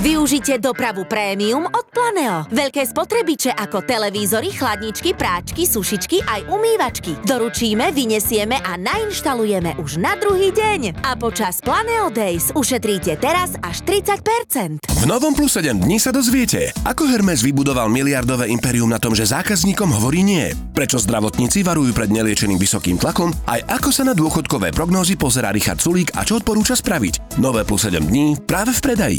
Využite dopravu prémium od Planeo. Veľké spotrebiče ako televízory, chladničky, práčky, sušičky aj umývačky. Doručíme, vyniesieme a nainštalujeme už na druhý deň. A počas Planeo Days ušetríte teraz až 30%. V novom Plus 7 dní sa dozviete, ako Hermes vybudoval miliardové impérium na tom, že zákazníkom hovorí nie. Prečo zdravotníci varujú pred neliečeným vysokým tlakom, aj ako sa na dôchodkové prognózy pozerá Richard Sulík a čo odporúča spraviť. Nové Plus 7 dní práve v predaji.